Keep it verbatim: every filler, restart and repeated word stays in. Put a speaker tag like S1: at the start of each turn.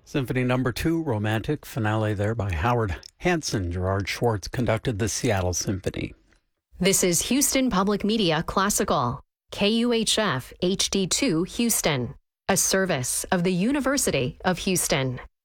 S1: Symphony Number Two, Romantic, finale there by Howard Hanson. Gerard Schwartz conducted the Seattle Symphony.
S2: This is Houston Public Media Classical, K U H F H D two Houston, a service of the University of Houston.